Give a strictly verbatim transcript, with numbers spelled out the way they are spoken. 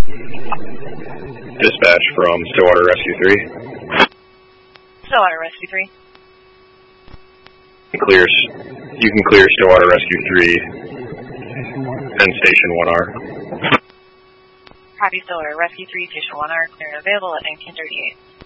Dispatch from Stillwater Rescue three. Stillwater Rescue three. Clears. You can clear Stillwater Rescue three and Station one R. Copy Stillwater Rescue three, Station one R, clear and available at nineteen thirty-eight.